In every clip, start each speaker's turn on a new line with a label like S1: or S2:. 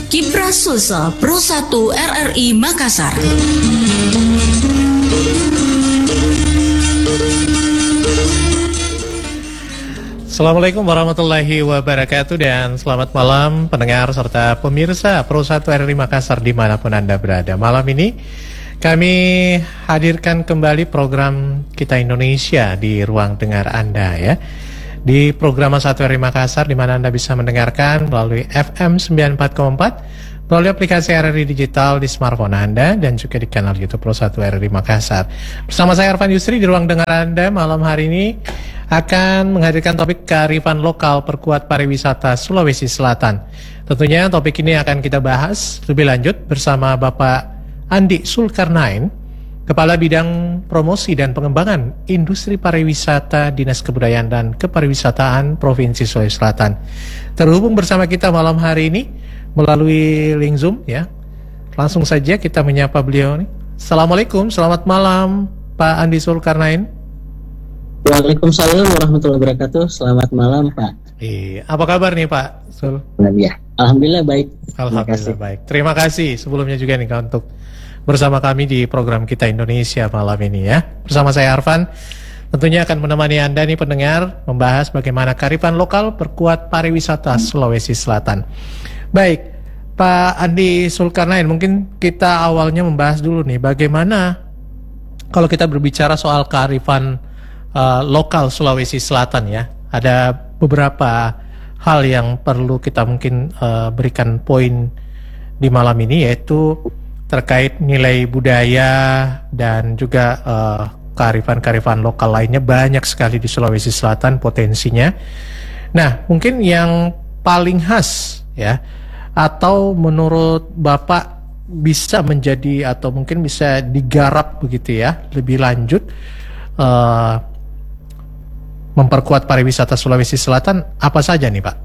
S1: Kiprah Sulsel Pro 1 RRI Makassar.
S2: Assalamualaikum warahmatullahi wabarakatuh dan selamat malam pendengar serta pemirsa Pro 1 RRI Makassar dimanapun Anda berada. Malam ini kami hadirkan kembali program Kita Indonesia di ruang dengar Anda ya. Di program 1 RRI Makassar di mana Anda bisa mendengarkan melalui FM 94,4 melalui aplikasi RRI Digital di smartphone Anda dan juga di kanal YouTube Pro 1 RRI Makassar. Bersama saya Arfan Yusri di ruang dengar Anda malam hari ini akan menghadirkan topik kearifan lokal perkuat pariwisata Sulawesi Selatan. Tentunya topik ini akan kita bahas lebih lanjut bersama Bapak Andi Sulkarnain, Kepala Bidang Promosi dan Pengembangan Industri Pariwisata Dinas Kebudayaan dan Kepariwisataan Provinsi Sulawesi Selatan. Terhubung bersama kita malam hari ini melalui link Zoom ya. Langsung saja kita menyapa beliau nih. Assalamualaikum, selamat malam Pak Andi Sulkarnain.
S3: Waalaikumsalam warahmatullahi wabarakatuh. Selamat malam Pak.
S2: Apa kabar nih Pak Sul?
S3: Ya, alhamdulillah baik.
S2: Alhamdulillah baik. Terima kasih sebelumnya juga nih untuk bersama kami di program Kita Indonesia malam ini ya. Bersama saya Arfan, tentunya akan menemani Anda nih pendengar membahas bagaimana kearifan lokal perkuat pariwisata Sulawesi Selatan. Baik, Pak Andi Sulkarnain, mungkin kita awalnya membahas dulu nih bagaimana kalau kita berbicara soal kearifan lokal Sulawesi Selatan ya. Ada beberapa hal yang perlu kita mungkin berikan poin di malam ini, yaitu terkait nilai budaya dan juga kearifan-kearifan lokal lainnya banyak sekali di Sulawesi Selatan potensinya. Nah, mungkin yang paling khas ya, atau menurut Bapak bisa menjadi atau mungkin bisa digarap begitu ya lebih lanjut memperkuat pariwisata Sulawesi Selatan apa saja nih Pak?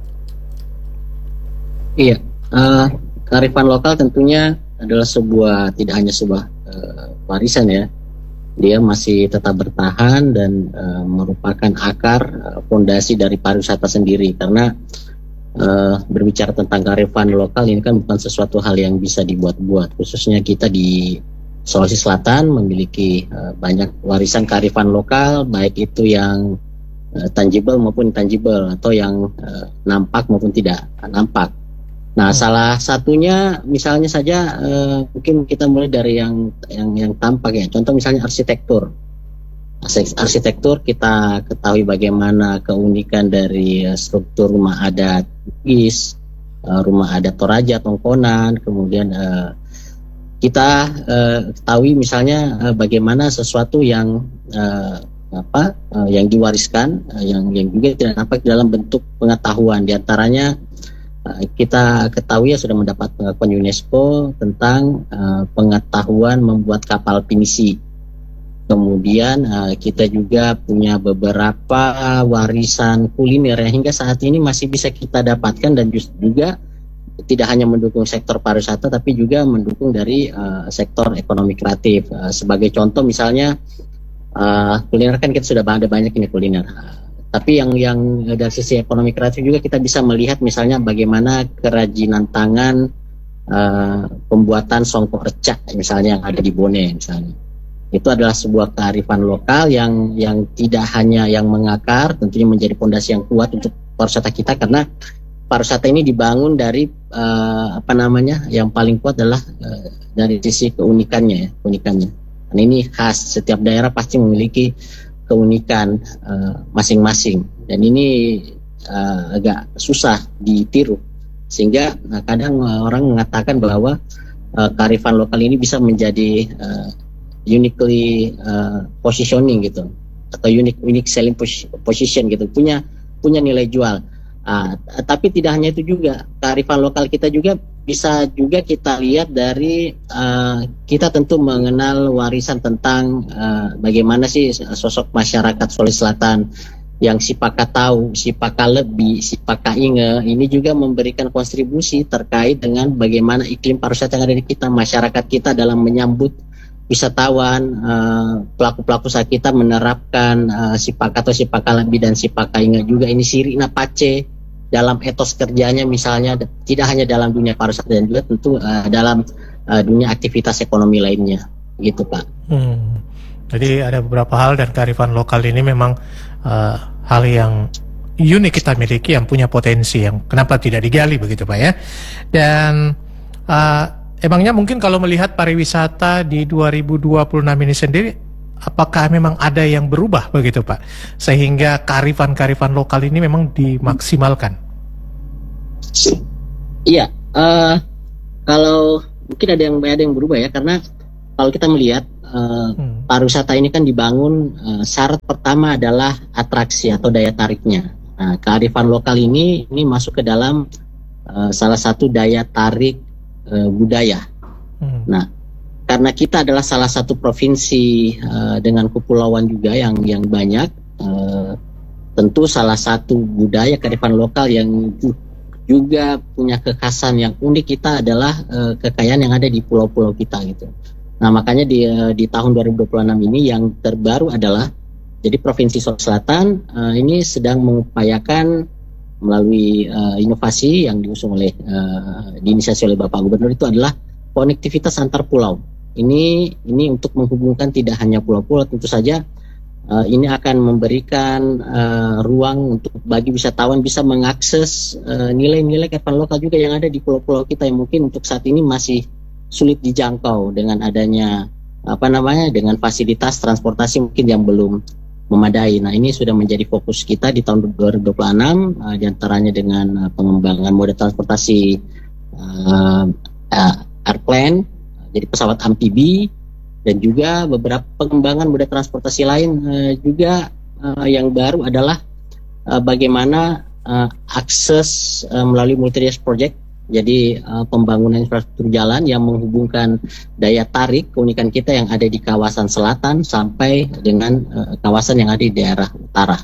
S3: Iya, kearifan lokal tentunya adalah tidak hanya sebuah warisan ya. Dia masih tetap bertahan dan merupakan akar fondasi dari pariwisata sendiri, karena berbicara tentang kearifan lokal ini kan bukan sesuatu hal yang bisa dibuat-buat. Khususnya kita di Sulawesi Selatan memiliki banyak warisan kearifan lokal, baik itu yang tangible maupun intangible, atau yang nampak maupun tidak nampak. Nah, salah satunya misalnya saja mungkin kita mulai dari yang tampak ya. Contoh misalnya arsitektur. Arsitektur kita ketahui bagaimana keunikan dari struktur rumah adat Bugis, rumah adat Toraja, Tongkonan, kemudian kita ketahui misalnya bagaimana sesuatu yang yang diwariskan, yang juga tidak nampak dalam bentuk pengetahuan. Di antaranya kita ketahui ya sudah mendapat pengakuan UNESCO tentang pengetahuan membuat kapal pinisi. Kemudian kita juga punya beberapa warisan kuliner yang hingga saat ini masih bisa kita dapatkan dan juga tidak hanya mendukung sektor pariwisata tapi juga mendukung dari sektor ekonomi kreatif. Sebagai contoh misalnya kuliner kan kita sudah ada banyak ini kuliner. Tapi yang dari sisi ekonomi kreatif juga kita bisa melihat misalnya bagaimana kerajinan tangan pembuatan songkok recak misalnya yang ada di Bone misalnya. Itu adalah sebuah kearifan lokal yang tidak hanya yang mengakar, tentunya menjadi fondasi yang kuat untuk pariwisata kita, karena pariwisata ini dibangun dari yang paling kuat adalah dari sisi keunikannya. Dan ini khas, setiap daerah pasti memiliki keunikan masing-masing, dan ini agak susah ditiru, sehingga kadang orang mengatakan bahwa kearifan lokal ini bisa menjadi uniquely positioning gitu, atau unique selling position gitu, punya nilai jual. Tapi tidak hanya itu juga, kearifan lokal kita juga bisa juga kita lihat dari kita tentu mengenal warisan tentang bagaimana sih sosok masyarakat Sulawesi Selatan yang Sipaka tahu, Sipaka lebih, Sipaka inge, ini juga memberikan kontribusi terkait dengan bagaimana iklim pariwisata yang ada di kita, masyarakat kita dalam menyambut wisatawan, pelaku-pelaku usaha kita menerapkan Sipaka atau Sipaka lebih dan Sipaka inge juga, ini Sirina Pace. dalam etos kerjanya misalnya tidak hanya dalam dunia pariwisata dan juga tentu dalam dunia aktivitas ekonomi lainnya gitu Pak.
S2: Jadi ada beberapa hal dan kearifan lokal ini memang hal yang unik kita miliki yang punya potensi yang kenapa tidak digali begitu Pak ya. Dan emangnya mungkin kalau melihat pariwisata di 2026 ini sendiri, apakah memang ada yang berubah begitu Pak? Sehingga kearifan-kearifan lokal ini memang dimaksimalkan?
S3: Iya, kalau mungkin ada yang berubah ya, karena kalau kita melihat pariwisata ini kan dibangun, syarat pertama adalah atraksi atau daya tariknya. Nah, kearifan lokal ini masuk ke dalam salah satu daya tarik budaya. Nah, karena kita adalah salah satu provinsi dengan kepulauan juga yang banyak, tentu salah satu budaya kearifan lokal yang juga punya kekhasan yang unik kita adalah kekayaan yang ada di pulau-pulau kita gitu. Nah, makanya di tahun 2026 ini yang terbaru adalah jadi Provinsi Sulawesi Selatan ini sedang mengupayakan melalui inovasi yang diusung oleh diinisiasi oleh Bapak Gubernur itu adalah konektivitas antar pulau. Ini untuk menghubungkan tidak hanya pulau-pulau, tentu saja ini akan memberikan ruang untuk bagi wisatawan bisa mengakses nilai-nilai kearifan lokal juga yang ada di pulau-pulau kita yang mungkin untuk saat ini masih sulit dijangkau dengan adanya dengan fasilitas transportasi mungkin yang belum memadai. Nah, ini sudah menjadi fokus kita di tahun 2026 diantaranya dengan pengembangan moda transportasi airplane, jadi pesawat amfibi, dan juga beberapa pengembangan moda transportasi lain juga yang baru adalah bagaimana akses melalui multi-years project. Jadi pembangunan infrastruktur jalan yang menghubungkan daya tarik keunikan kita yang ada di kawasan selatan sampai dengan kawasan yang ada di daerah utara.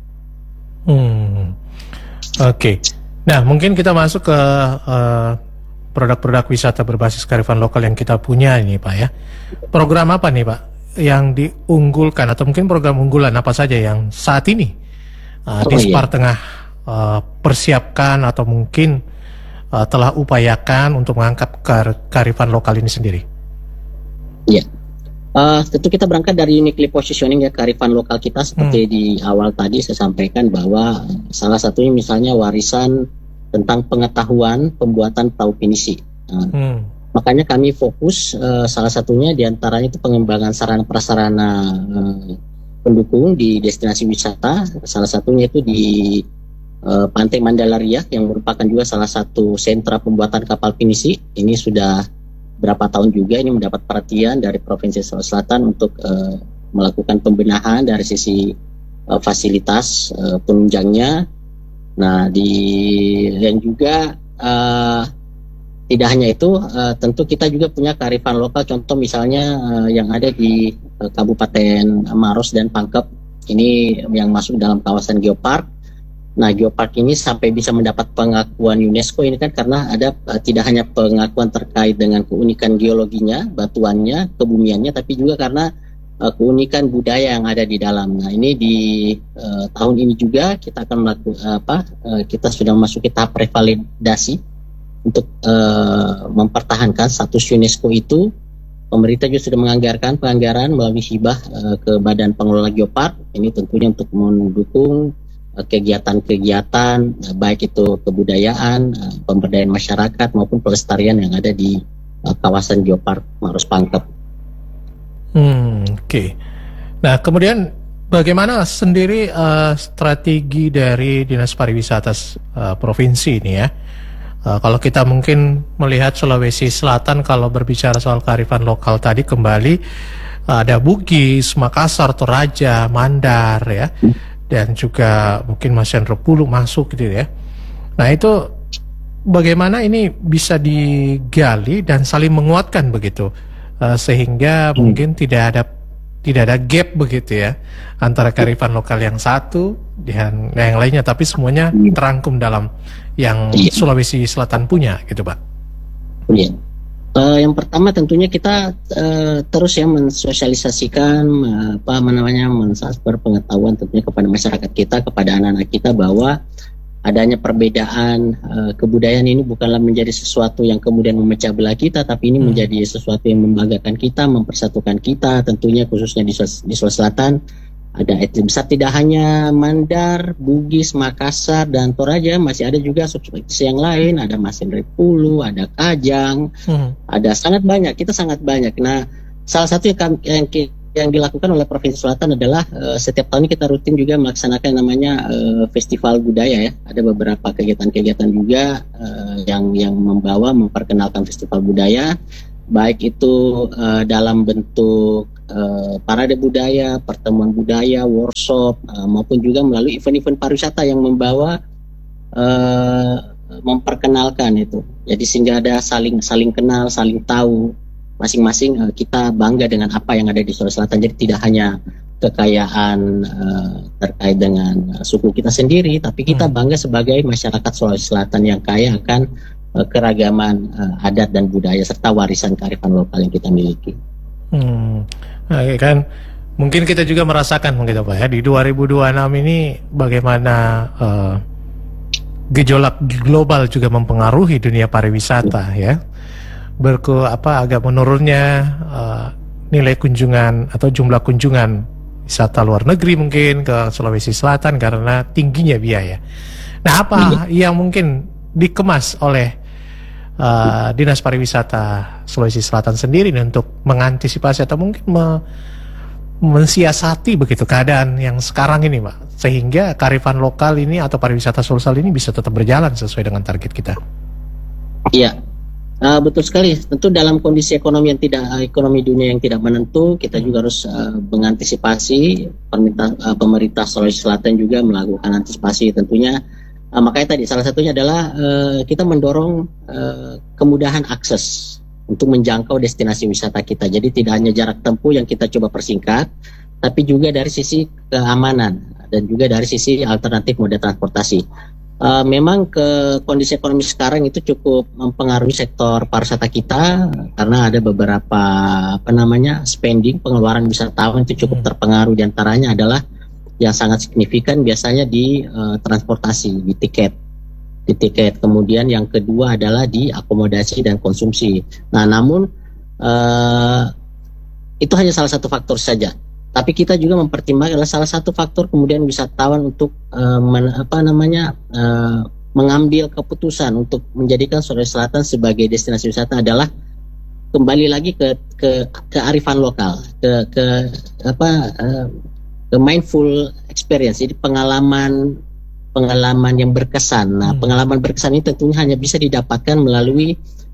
S2: Oke. Nah, mungkin kita masuk ke produk-produk wisata berbasis kearifan lokal yang kita punya ini Pak ya. Program apa nih Pak yang diunggulkan atau mungkin program unggulan apa saja yang saat ini Dispar tengah persiapkan atau mungkin telah upayakan untuk mengangkat kearifan lokal ini sendiri?
S3: Iya, tentu kita berangkat dari uniquely positioning ya kearifan lokal kita seperti di awal tadi saya sampaikan bahwa salah satunya misalnya warisan tentang pengetahuan pembuatan perahu pinisi. Makanya kami fokus salah satunya diantaranya itu pengembangan sarana prasarana pendukung di destinasi wisata. Salah satunya itu di Pantai Mandalaria yang merupakan juga salah satu sentra pembuatan kapal pinisi. Ini sudah berapa tahun juga ini mendapat perhatian dari Provinsi Sulawesi Selatan untuk melakukan pembenahan dari sisi fasilitas penunjangnya. Nah, dan juga tidak hanya itu, tentu kita juga punya kearifan lokal. Contoh misalnya yang ada di Kabupaten Maros dan Pangkep, ini yang masuk dalam kawasan Geopark. Nah, Geopark ini sampai bisa mendapat pengakuan UNESCO ini kan karena ada tidak hanya pengakuan terkait dengan keunikan geologinya, batuannya, kebumiannya, tapi juga karena keunikan budaya yang ada di dalam. Nah, ini di tahun ini juga kita akan melakukan kita sudah memasuki tahap revalidasi untuk mempertahankan status UNESCO itu. Pemerintah juga sudah menganggarkan penganggaran melalui hibah ke Badan Pengelola Geopark. Ini tentunya untuk mendukung kegiatan-kegiatan baik itu kebudayaan, pemberdayaan masyarakat maupun pelestarian yang ada di kawasan Geopark Maros Pangkep.
S2: Oke. Nah, kemudian bagaimana sendiri strategi dari Dinas Pariwisata provinsi ini ya? Kalau kita mungkin melihat Sulawesi Selatan, kalau berbicara soal kearifan lokal tadi kembali ada Bugis, Makassar, Toraja, Mandar ya. Dan juga mungkin Mas Hendro Pulu masuk gitu ya. Nah, itu bagaimana ini bisa digali dan saling menguatkan begitu sehingga mungkin tidak ada gap begitu ya antara kearifan lokal yang satu dan yang lainnya, tapi semuanya terangkum dalam yang Sulawesi Selatan punya gitu Pak.
S3: Iya. Yang pertama tentunya kita terus ya mensosialisasikan mentransfer pengetahuan tentunya kepada masyarakat kita, kepada anak-anak kita bahwa adanya perbedaan kebudayaan ini bukanlah menjadi sesuatu yang kemudian memecah belah kita, tapi ini menjadi sesuatu yang membanggakan kita, mempersatukan kita, tentunya khususnya di Sulawesi Selatan. Ada etnis besar, tidak hanya Mandar, Bugis, Makassar, dan Toraja, masih ada juga subetnis yang lain, ada Masinre Pulu, ada Kajang, ada sangat banyak, kita sangat banyak. Nah, salah satu yang dilakukan oleh Provinsi Selatan adalah setiap tahun kita rutin juga melaksanakan namanya festival budaya ya. Ada beberapa kegiatan-kegiatan juga yang memperkenalkan festival budaya, baik itu dalam bentuk parade budaya, pertemuan budaya, workshop, maupun juga melalui event-event pariwisata yang memperkenalkan itu. Jadi sehingga ada saling kenal, saling tahu. Masing-masing kita bangga dengan apa yang ada di Sulawesi Selatan. Jadi tidak hanya kekayaan terkait dengan suku kita sendiri, tapi kita bangga sebagai masyarakat Sulawesi Selatan yang kaya akan keragaman adat dan budaya serta warisan kearifan lokal yang kita miliki.
S2: Nah, kan mungkin kita juga merasakan begitu Pak ya, di 2026 ini bagaimana gejolak global juga mempengaruhi dunia pariwisata ya. Agak menurunnya nilai kunjungan atau jumlah kunjungan wisata luar negeri mungkin ke Sulawesi Selatan karena tingginya biaya. Nah, apa yang mungkin dikemas oleh Dinas Pariwisata Sulawesi Selatan sendiri untuk mengantisipasi atau mungkin mensiasati begitu keadaan yang sekarang ini, Pak, sehingga kearifan lokal ini atau pariwisata Sulsel ini bisa tetap berjalan sesuai dengan target kita? Iya.
S3: Betul sekali. Tentu dalam kondisi ekonomi dunia yang tidak menentu, kita juga harus mengantisipasi. Pemerintah Sulawesi Selatan juga melakukan antisipasi tentunya. Makanya tadi salah satunya adalah kita mendorong kemudahan akses untuk menjangkau destinasi wisata kita. Jadi tidak hanya jarak tempuh yang kita coba persingkat, tapi juga dari sisi keamanan dan juga dari sisi alternatif moda transportasi. Memang kondisi ekonomi sekarang itu cukup mempengaruhi sektor pariwisata kita karena ada beberapa spending pengeluaran wisatawan itu cukup terpengaruh, diantaranya adalah yang sangat signifikan biasanya di transportasi, di tiket, kemudian yang kedua adalah di akomodasi dan konsumsi. Nah, namun itu hanya salah satu faktor saja. Tapi kita juga mempertimbangkan adalah salah satu faktor kemudian wisatawan untuk mengambil keputusan untuk menjadikan Sulawesi Selatan sebagai destinasi wisata adalah kembali lagi ke kearifan lokal, ke mindful experience, jadi pengalaman yang berkesan. Nah, pengalaman berkesan ini tentunya hanya bisa didapatkan melalui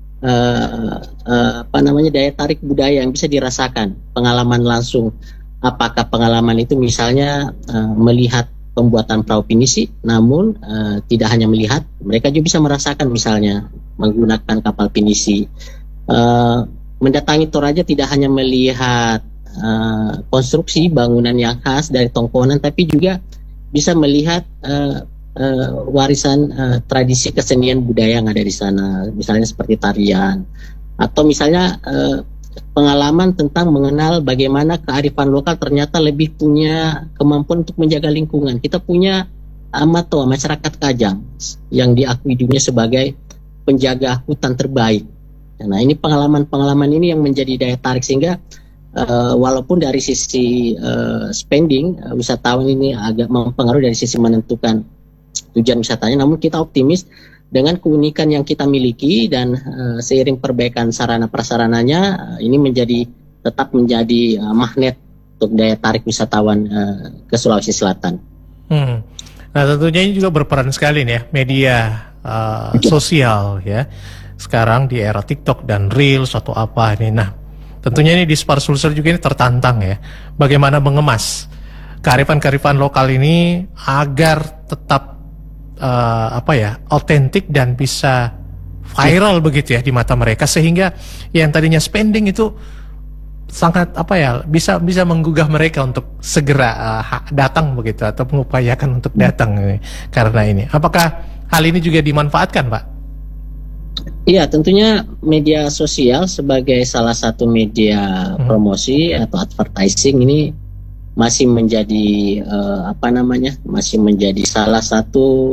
S3: daya tarik budaya yang bisa dirasakan, pengalaman langsung. Apakah pengalaman itu misalnya melihat pembuatan perahu pinisi, namun tidak hanya melihat, mereka juga bisa merasakan misalnya menggunakan kapal pinisi. Mendatangi Toraja tidak hanya melihat konstruksi bangunan yang khas dari Tongkonan, tapi juga bisa melihat warisan tradisi kesenian budaya yang ada di sana, misalnya seperti tarian, atau misalnya pengalaman tentang mengenal bagaimana kearifan lokal ternyata lebih punya kemampuan untuk menjaga lingkungan. Kita punya Amatoa, masyarakat Kajang, yang diakui dunia sebagai penjaga hutan terbaik. Nah, ini pengalaman ini yang menjadi daya tarik, sehingga walaupun dari sisi spending wisatawan ini agak mempengaruhi dari sisi menentukan tujuan wisatanya, namun kita optimis dengan keunikan yang kita miliki dan seiring perbaikan sarana prasarananya, ini tetap menjadi magnet untuk daya tarik wisatawan ke Sulawesi Selatan.
S2: Nah, tentunya ini juga berperan sekali nih ya media sosial ya. Sekarang di era TikTok dan Reels atau apa ini. Nah, tentunya ini di Spar Sulsel juga ini tertantang ya. Bagaimana mengemas kearifan-kearifan lokal ini agar tetap autentik dan bisa viral begitu ya di mata mereka, sehingga yang tadinya spending itu sangat bisa menggugah mereka untuk segera datang begitu atau mengupayakan untuk datang karena ini. Apakah hal ini juga dimanfaatkan, Pak?
S3: Iya, tentunya media sosial sebagai salah satu media promosi atau advertising ini masih menjadi salah satu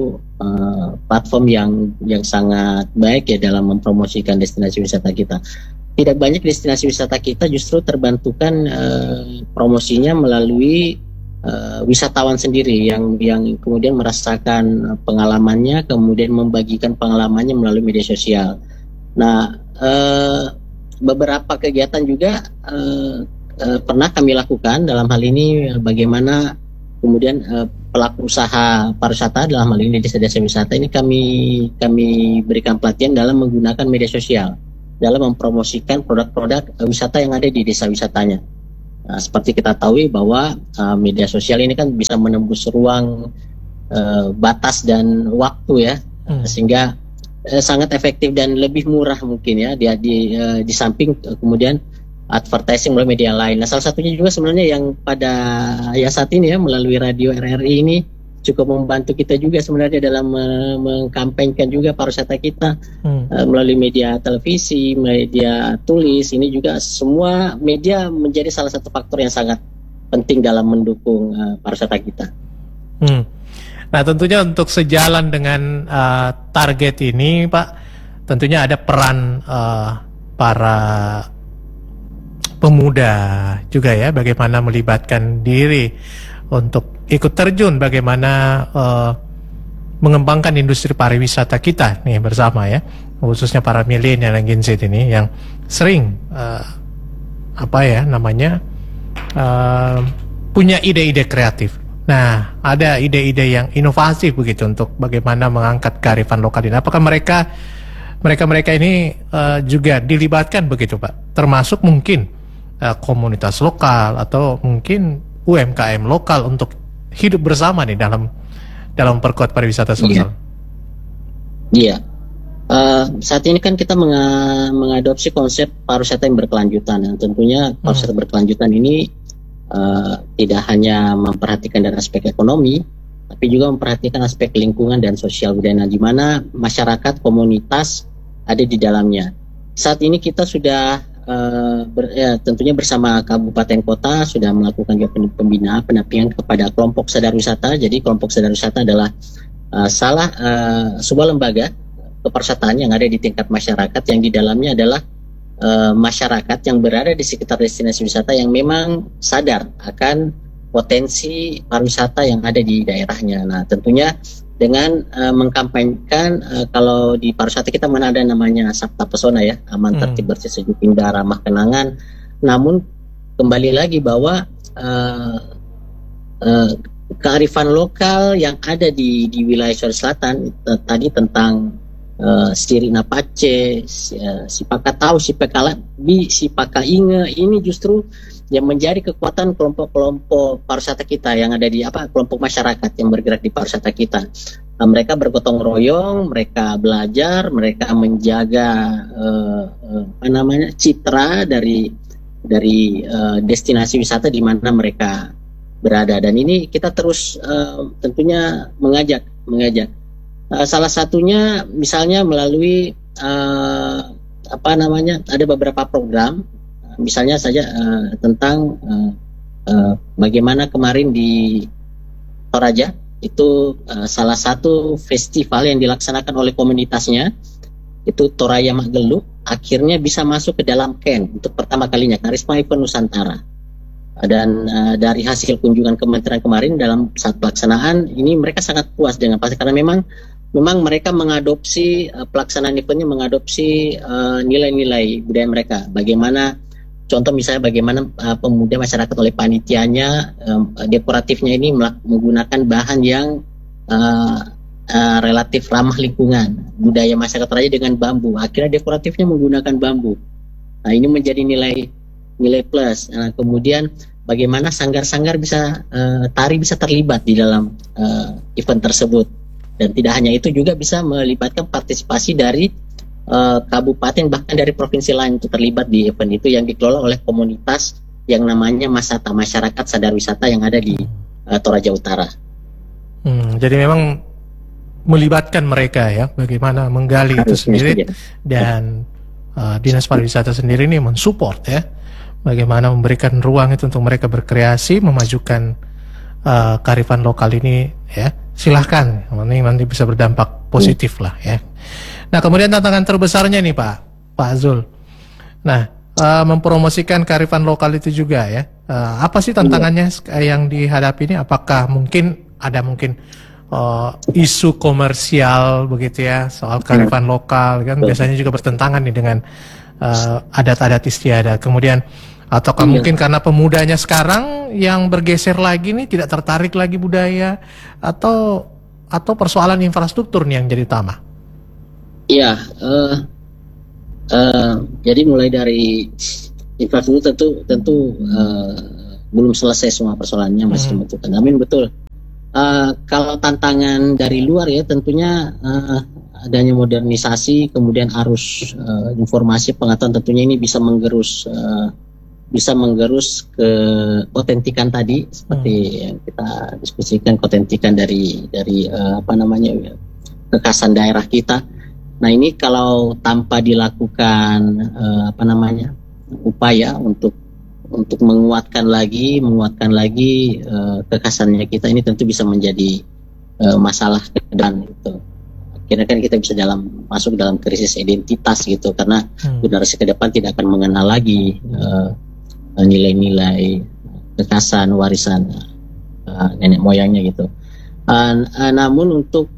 S3: platform yang sangat baik ya dalam mempromosikan destinasi wisata kita. Tidak banyak destinasi wisata kita justru terbantukan promosinya melalui wisatawan sendiri yang kemudian merasakan pengalamannya, kemudian membagikan pengalamannya melalui media sosial. Nah, beberapa kegiatan juga pernah kami lakukan. Dalam hal ini bagaimana kemudian pelaku usaha pariwisata, dalam hal ini desa-desa wisata ini kami berikan pelatihan dalam menggunakan media sosial dalam mempromosikan produk-produk wisata yang ada di desa wisatanya. Nah, seperti kita tahu bahwa media sosial ini kan bisa menembus ruang batas dan waktu ya, sehingga sangat efektif dan lebih murah mungkin ya di samping kemudian advertising melalui media lain. Nah, salah satunya juga sebenarnya yang pada saat ini ya melalui radio RRI ini cukup membantu kita juga sebenarnya dalam mengkampanyekan juga pariwisata kita melalui media televisi, media tulis. Ini juga semua media menjadi salah satu faktor yang sangat penting dalam mendukung pariwisata kita.
S2: Nah, tentunya untuk sejalan dengan target ini, Pak, tentunya ada peran para pemuda juga ya, bagaimana melibatkan diri untuk ikut terjun, bagaimana mengembangkan industri pariwisata kita nih bersama ya, khususnya para milenial dan Gen Z ini yang sering punya ide-ide kreatif. Nah, ada ide-ide yang inovatif begitu untuk bagaimana mengangkat kearifan lokal ini. Apakah mereka ini juga dilibatkan begitu, Pak? Termasuk mungkin komunitas lokal atau mungkin UMKM lokal untuk hidup bersama nih dalam perkuat pariwisata sosial.
S3: Iya. Saat ini kan kita mengadopsi konsep pariwisata yang berkelanjutan. Dan tentunya pariwisata berkelanjutan ini tidak hanya memperhatikan dari aspek ekonomi, tapi juga memperhatikan aspek lingkungan dan sosial budaya, di mana masyarakat komunitas ada di dalamnya. Saat ini kita sudah tentunya bersama kabupaten kota sudah melakukan juga pendampingan kepada kelompok sadar wisata. Jadi kelompok sadar wisata adalah sebuah lembaga kepariwisataan yang ada di tingkat masyarakat, yang di dalamnya adalah masyarakat yang berada di sekitar destinasi wisata yang memang sadar akan potensi pariwisata yang ada di daerahnya. Nah, tentunya dengan mengkampanyekan kalau di pariwisata kita mana ada namanya Sabta Pesona ya, aman, tertib, bersih, sejuk, indah, ramah, kenangan. Namun kembali lagi bahwa kearifan lokal yang ada di wilayah Sulawesi Selatan tadi tentang Sirina Pace, Sipaka Tahu, Sipaka Labi, Sipaka Inge, ini justru yang menjadi kekuatan kelompok-kelompok pariwisata kita yang ada di kelompok masyarakat yang bergerak di pariwisata kita. Mereka bergotong royong, mereka belajar, mereka menjaga citra dari destinasi wisata di mana mereka berada. Dan ini kita terus tentunya mengajak. Salah satunya misalnya melalui ada beberapa program. Misalnya saja tentang bagaimana kemarin di Toraja itu salah satu festival yang dilaksanakan oleh komunitasnya itu Toraja Magelu akhirnya bisa masuk ke dalam Ken untuk pertama kalinya Karisma Event Nusantara. Dan dari hasil kunjungan kementerian kemarin dalam saat pelaksanaan ini mereka sangat puas dengan pasti karena memang mereka mengadopsi pelaksanaan eventnya, mengadopsi nilai-nilai budaya mereka. Bagaimana contoh misalnya bagaimana pemuda masyarakat oleh panitianya dekoratifnya ini menggunakan bahan yang relatif ramah lingkungan. Budaya masyarakat Toraja dengan bambu. Akhirnya dekoratifnya menggunakan bambu. Nah, ini menjadi nilai plus. Nah, kemudian bagaimana sanggar-sanggar tari bisa terlibat di dalam event tersebut. Dan tidak hanya itu juga bisa melibatkan partisipasi dari kabupaten bahkan dari provinsi lain untuk terlibat di event itu yang dikelola oleh komunitas yang namanya Masata, Masyarakat Sadar Wisata yang ada di Toraja Utara.
S2: Jadi memang melibatkan mereka ya, bagaimana menggali itu sendiri dan Dinas Pariwisata sendiri ini mensupport ya, bagaimana memberikan ruang itu untuk mereka berkreasi, memajukan kearifan lokal ini ya. silahkan, yang penting nanti bisa berdampak positif lah ya. Nah kemudian tantangan terbesarnya nih Pak Zul. Nah mempromosikan kearifan lokal itu juga ya. Apa sih tantangannya yang dihadapi ini? Apakah mungkin ada isu komersial begitu ya soal kearifan lokal kan biasanya juga bertentangan nih dengan adat-adat istiadat. Kemudian ataukah mungkin karena pemudanya sekarang yang bergeser lagi nih tidak tertarik lagi budaya atau persoalan infrastruktur nih yang jadi utama?
S3: Iya, jadi mulai dari infrastruktur tentu belum selesai semua persoalannya, masih membutuhkan. Amin, betul. Kalau tantangan dari luar ya tentunya adanya modernisasi, kemudian arus informasi pengetahuan tentunya ini bisa menggerus ke otentikan tadi seperti yang kita diskusikan, otentikan dari kekhasan daerah kita. Nah ini kalau tanpa dilakukan upaya untuk menguatkan lagi kekhasannya kita, ini tentu bisa menjadi masalah ke depan gitu. Akhirnya kan kita bisa masuk dalam krisis identitas gitu, karena generasi ke depan tidak akan mengenal lagi nilai-nilai kekhasan warisan nenek moyangnya gitu. Namun untuk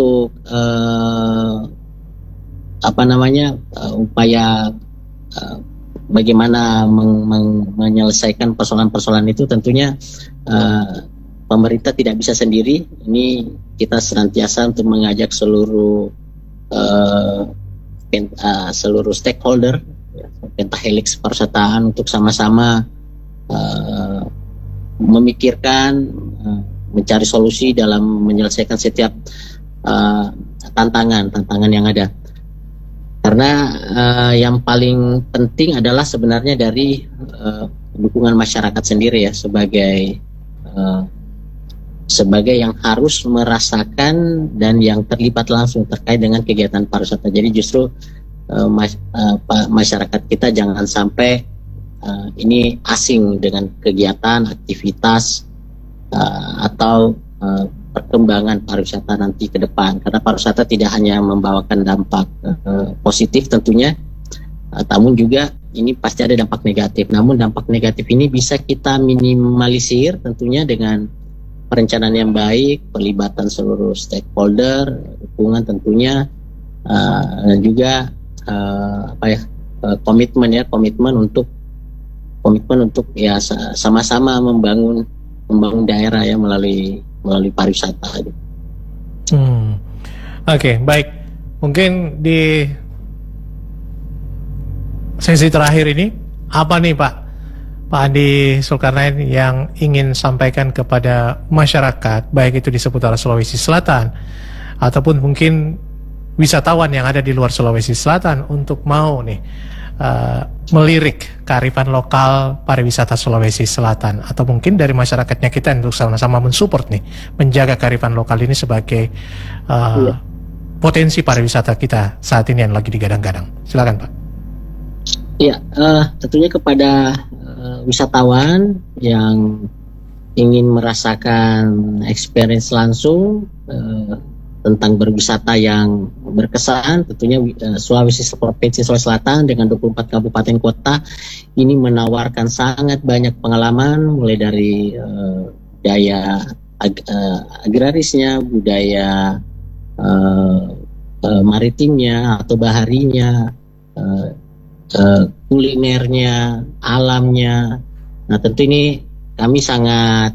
S3: upaya bagaimana menyelesaikan persoalan-persoalan itu tentunya pemerintah tidak bisa sendiri. Ini kita senantiasa untuk mengajak seluruh stakeholder, pentahelix pariwisataan untuk sama-sama memikirkan, mencari solusi dalam menyelesaikan setiap tantangan yang ada. Karena yang paling penting adalah sebenarnya dari dukungan masyarakat sendiri ya, sebagai yang harus merasakan dan yang terlibat langsung terkait dengan kegiatan pariwisata. Jadi justru masyarakat kita jangan sampai ini asing dengan kegiatan, aktivitas atau perkembangan pariwisata nanti ke depan, karena pariwisata tidak hanya membawakan dampak positif tentunya, namun juga ini pasti ada dampak negatif. Namun dampak negatif ini bisa kita minimalisir tentunya dengan perencanaan yang baik, pelibatan seluruh stakeholder, dukungan tentunya, dan juga komitmen untuk ya sama-sama membangun daerah ya melalui pariwisata.
S2: Oke, baik. Mungkin di sesi terakhir ini apa nih Pak Andi Zulkarnain yang ingin sampaikan kepada masyarakat, baik itu di seputar Sulawesi Selatan ataupun mungkin wisatawan yang ada di luar Sulawesi Selatan untuk mau nih melirik kearifan lokal pariwisata Sulawesi Selatan, atau mungkin dari masyarakatnya kita untuk sama-sama mensupport nih, menjaga kearifan lokal ini sebagai potensi pariwisata kita saat ini yang lagi digadang-gadang. Silakan Pak.
S3: Ya, tentunya kepada wisatawan yang ingin merasakan experience langsung tentang berwisata yang berkesan, tentunya Provinsi Sulawesi Selatan dengan 24 kabupaten kota ini menawarkan sangat banyak pengalaman, mulai dari budaya agrarisnya, budaya maritimnya atau baharinya, kulinernya, alamnya. Nah tentu ini kami sangat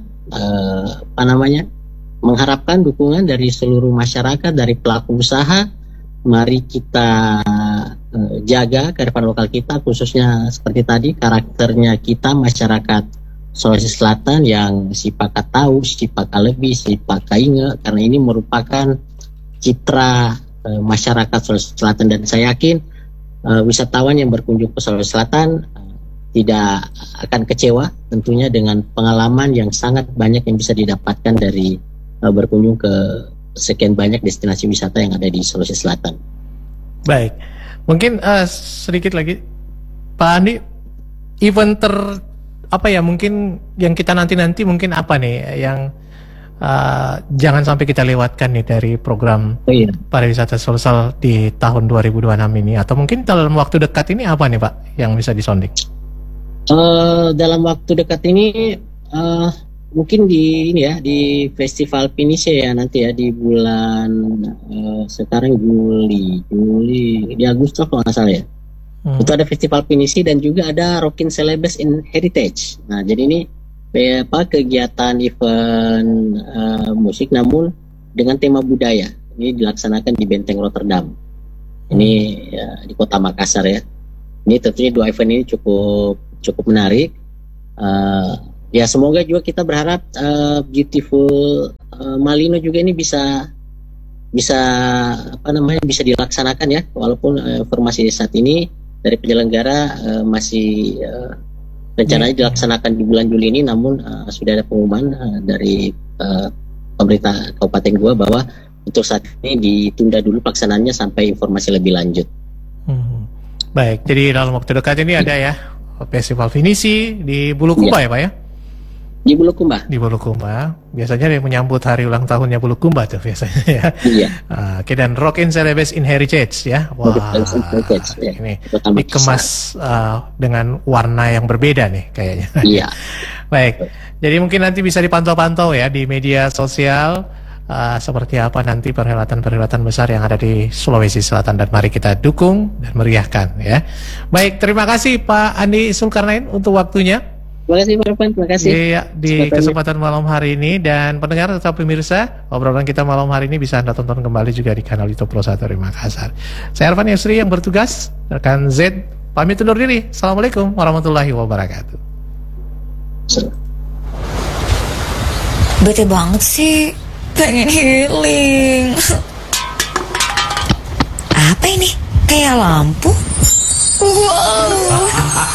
S3: mengharapkan dukungan dari seluruh masyarakat, dari pelaku usaha. Mari kita jaga kearifan lokal kita, khususnya seperti tadi karakternya kita masyarakat Sulawesi Selatan yang Sipaka tahu, Sipaka lebih, Sipaka inge, karena ini merupakan citra masyarakat Sulawesi Selatan, dan saya yakin wisatawan yang berkunjung ke Sulawesi Selatan tidak akan kecewa tentunya dengan pengalaman yang sangat banyak yang bisa didapatkan dari berkunjung ke sekian banyak destinasi wisata yang ada di Sulawesi Selatan. Baik,
S2: mungkin sedikit lagi Pak Andi, event mungkin yang kita nanti mungkin apa nih yang jangan sampai kita lewatkan nih dari program pariwisata sosial di tahun 2026 ini, atau mungkin dalam waktu dekat ini apa nih Pak yang bisa disonding?
S3: Dalam waktu dekat ini mungkin di Festival Pinisi ya nanti ya di bulan sekarang Juli di Agustus kalau nggak salah ya. Itu ada Festival Pinisi dan juga ada Rockin Celebes in Heritage. Nah jadi ini kegiatan event musik namun dengan tema budaya. Ini dilaksanakan di Benteng Rotterdam. Ini ya, di Kota Makassar ya. Ini tentunya dua event ini cukup menarik. Ya semoga juga kita berharap Beautiful Malino juga ini bisa dilaksanakan ya, walaupun informasi saat ini dari penyelenggara masih rencananya dilaksanakan di bulan Juli ini, namun sudah ada pengumuman dari pemerintah Kabupaten Goa bahwa untuk saat ini ditunda dulu pelaksanaannya sampai informasi lebih lanjut.
S2: Baik, jadi dalam waktu dekat ini ada ya Festival Pinisi di Bulukumba ya Pak ya?
S3: Di Bulukumba.
S2: Di Bulukumba. Biasanya dia menyambut hari ulang tahunnya Bulukumba tuh biasanya ya. Iya. Oke, dan Rockin Celebes in Heritage ya. Wah, ini dikemas dengan warna yang berbeda nih kayaknya. Iya. Baik. Jadi mungkin nanti bisa dipantau-pantau ya di media sosial seperti apa nanti perhelatan-perhelatan besar yang ada di Sulawesi Selatan, dan mari kita dukung dan meriahkan ya. Baik, terima kasih Pak Andi Zulkarnain untuk waktunya.
S3: Terima kasih Pak Irfan, terima kasih.
S2: Iya, di kesempatan malam hari ini, dan pendengar tetap pemirsa, obrolan kita malam hari ini bisa Anda tonton kembali juga di kanal YouTube Pro 1 RRI Makassar. Saya Irfan Yusri yang bertugas, rekan Z pamit undur diri. Assalamualaikum warahmatullahi wabarakatuh.
S4: Bete banget sih, pengen healing. Apa ini? Kayak lampu? Wow.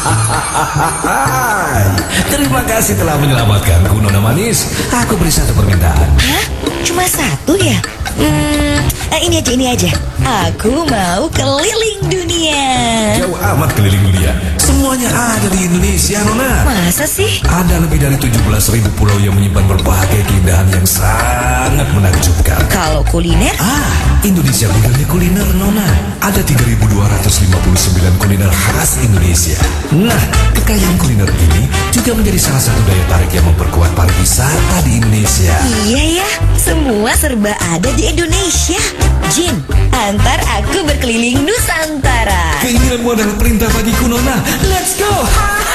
S5: Terima kasih telah menyelamatkanku, Nona Manis. Aku beri satu permintaan.
S4: Hah? Cuma satu ya? Ini aja. Aku mau keliling dunia.
S5: Jauh amat keliling dunia. Semuanya ada di Indonesia, Nona.
S4: Masa sih?
S5: Ada lebih dari 17.000 pulau yang menyimpan berbagai keindahan yang sangat menakjubkan.
S4: Kalau kuliner?
S5: Indonesia budaya kuliner, Nona. Ada 3.259 kuliner khas Indonesia. Nah, kekayaan kuliner ini juga menjadi salah satu daya tarik yang memperkuat pariwisata di Indonesia.
S4: Iya ya, semua serba ada di Indonesia. Jin, antar aku berkeliling Nusantara.
S5: Keinginanmu adalah perintah bagiku, Nona. Let's go!